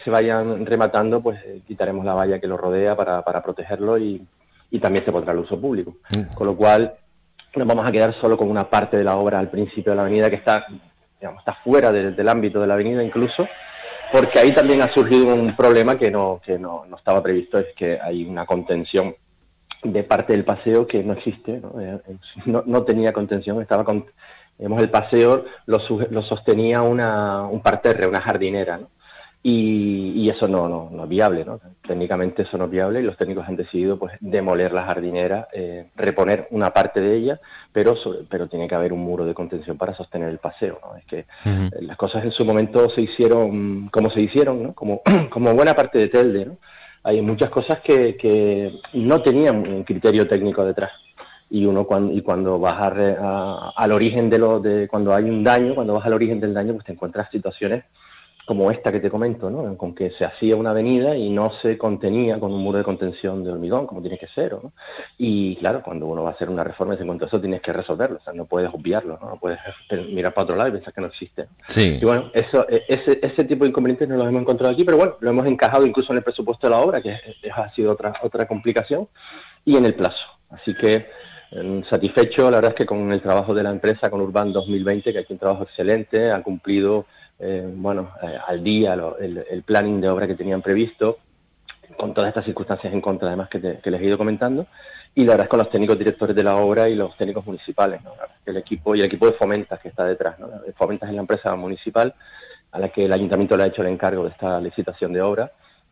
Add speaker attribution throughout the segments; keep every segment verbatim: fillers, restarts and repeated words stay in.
Speaker 1: se vayan rematando, pues eh, quitaremos la valla que lo rodea para, para protegerlo y, y también se pondrá al uso público. Mm. Con lo cual nos vamos a quedar solo con una parte de la obra al principio de la avenida que está, digamos, está fuera de, del ámbito de la avenida incluso, porque ahí también ha surgido un problema que no, que no, no estaba previsto, es que hay una contención de parte del paseo que no existe, ¿no? Eh, no, no tenía contención, estaba con, digamos, el paseo lo, lo sostenía una, un parterre, una jardinera, ¿no? Y, y eso no, no, no es viable, ¿no? Técnicamente eso no es viable y los técnicos han decidido pues demoler la jardinera, eh, reponer una parte de ella, pero sobre, pero tiene que haber un muro de contención para sostener el paseo, ¿no? Es que uh-huh. eh, las cosas en su momento se hicieron como se hicieron, ¿no? Como, como buena parte de Telde, ¿no? Hay muchas cosas que, que no tenían un criterio técnico detrás. Y uno cuando y cuando vas a re, a, al origen de lo de cuando hay un daño, cuando vas al origen del daño, pues te encuentras situaciones como esta que te comento, ¿no? Con que se hacía una avenida y no se contenía con un muro de contención de hormigón, como tiene que ser, ¿no? Y claro, cuando uno va a hacer una reforma y se encuentra eso, tienes que resolverlo, o sea, no puedes obviarlo, ¿no? No puedes mirar para otro lado y pensar que no existe.
Speaker 2: Sí.
Speaker 1: Y bueno, eso, ese, ese tipo de inconvenientes no los hemos encontrado aquí, pero bueno, lo hemos encajado incluso en el presupuesto de la obra, que es, es, ha sido otra, otra complicación, y en el plazo. Así que eh, satisfecho, la verdad es que con el trabajo de la empresa, con Urban dos mil veinte, que ha hecho un trabajo excelente, ha cumplido Eh, bueno, eh, al día lo, el, el planning de obra que tenían previsto, con todas estas circunstancias en contra además que, te, que les he ido comentando, y la verdad es con los técnicos directores de la obra y los técnicos municipales, ¿no? El equipo y el equipo de Fomentas que está detrás, ¿no? Fomentas es la empresa municipal a la que el ayuntamiento le ha hecho el encargo de esta licitación de obra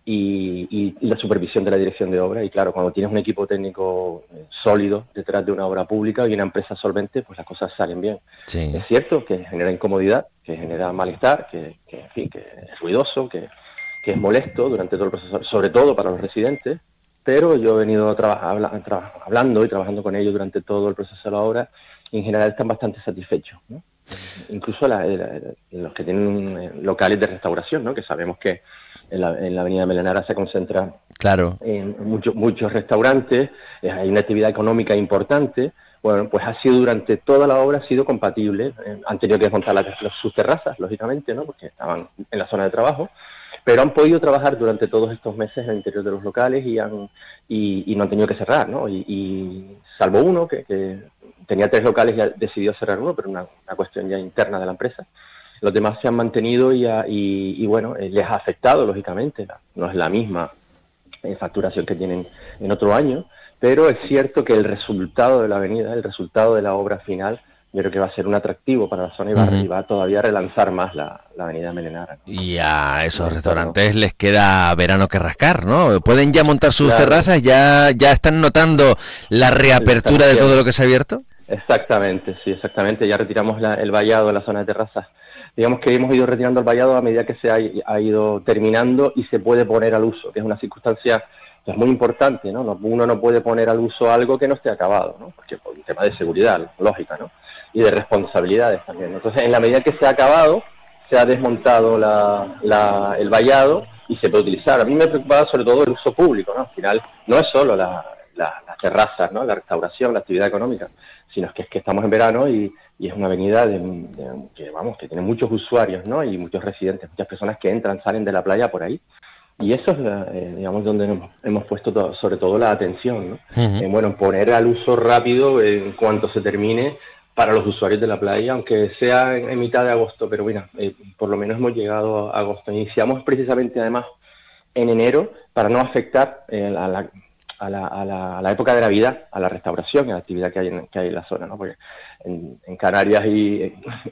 Speaker 1: y, y, y la supervisión de la dirección de obra. Y claro, cuando tienes un equipo técnico eh, sólido detrás de una obra pública y una empresa solvente, pues las cosas salen bien.
Speaker 2: Sí.
Speaker 1: Es cierto que genera incomodidad, que genera malestar, que, que en fin, que es ruidoso, que, que es molesto durante todo el proceso, sobre todo para los residentes, pero yo he venido a trabajar, habla, tra, hablando y trabajando con ellos durante todo el proceso de la obra y en general están bastante satisfechos, ¿no? Incluso la, la, los que tienen locales de restauración, ¿no? Que sabemos que en la, en la avenida Melenara se concentra
Speaker 2: claro.
Speaker 1: en muchos muchos restaurantes, eh, hay una actividad económica importante. Bueno, pues ha sido durante toda la obra ha sido compatible. Eh, han tenido que desmontar las, sus terrazas, lógicamente, ¿no? Porque estaban en la zona de trabajo, pero han podido trabajar durante todos estos meses en el interior de los locales y han y, y no han tenido que cerrar, ¿no? Y, y salvo uno que, que tenía tres locales y ha decidido cerrar uno, pero una, una cuestión ya interna de la empresa. Los demás se han mantenido y, a, y, y bueno, eh, les ha afectado, lógicamente. No es la misma eh, facturación que tienen en otro año, pero es cierto que el resultado de la avenida, el resultado de la obra final, yo creo que va a ser un atractivo para la zona y va, uh-huh. y va a todavía relanzar más la, la avenida Melenara, ¿no?
Speaker 2: Y a esos sí, restaurantes, ¿no?, les queda verano que rascar, ¿no? Pueden ya montar sus claro. terrazas, ya, ya están notando la reapertura de todo lo que se ha abierto.
Speaker 1: Exactamente, sí, exactamente. Ya retiramos la, el vallado en la zona de terrazas. Digamos que hemos ido retirando el vallado a medida que se ha, ha ido terminando y se puede poner al uso, que es una circunstancia es muy importante, ¿no? Uno no puede poner al uso algo que no esté acabado, ¿no? Porque por un tema de seguridad, lógica, ¿no? Y de responsabilidades también. Entonces, en la medida que se ha acabado, se ha desmontado la, la, el vallado y se puede utilizar. A mí me preocupaba sobre todo el uso público, ¿no? Al final, no es solo la, la, las terrazas, ¿no? La restauración, la actividad económica, sino es que, es que estamos en verano y, y es una avenida de, de, que, vamos, que tiene muchos usuarios, ¿no? Y muchos residentes, muchas personas que entran, salen de la playa por ahí. Y eso es, eh, digamos, donde hemos, hemos puesto todo, sobre todo la atención, ¿no? Uh-huh. Eh, bueno, poner al uso rápido en cuanto se termine para los usuarios de la playa, aunque sea en, en mitad de agosto, pero mira, eh, por lo menos hemos llegado a agosto. Iniciamos precisamente, además, en enero, para no afectar eh, a, la, a, la, a, la, a la época de Navidad, a la restauración, a la actividad que hay en, que hay en la zona, ¿no? Porque en, en Canarias y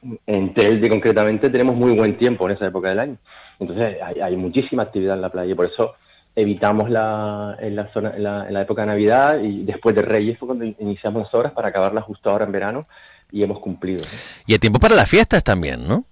Speaker 1: en Telde concretamente tenemos muy buen tiempo en esa época del año. Entonces hay, hay muchísima actividad en la playa y por eso evitamos la, en, la zona, en, la, en la época de Navidad y después de Reyes fue cuando iniciamos las obras para acabarlas justo ahora en verano y hemos cumplido, ¿no?
Speaker 2: Y el tiempo para las fiestas también, ¿no?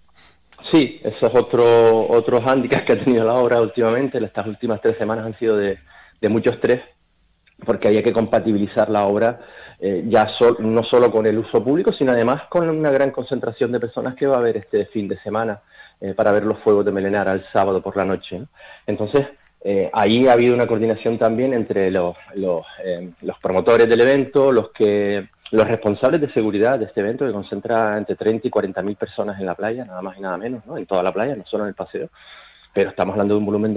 Speaker 1: Sí, eso es otro, otro hándicap que ha tenido la obra últimamente. Estas últimas tres semanas han sido de, de mucho estrés porque había que compatibilizar la obra eh, ya so, no solo con el uso público, sino además con una gran concentración de personas que va a haber este fin de semana eh, para ver los fuegos de Melenara el sábado por la noche, ¿no? Entonces, eh, ahí ha habido una coordinación también entre los, los, eh, los promotores del evento, los que los responsables de seguridad de este evento, que concentra entre treinta y cuarenta mil personas en la playa, nada más y nada menos, ¿no? En toda la playa, no solo en el paseo, pero estamos hablando de un volumen de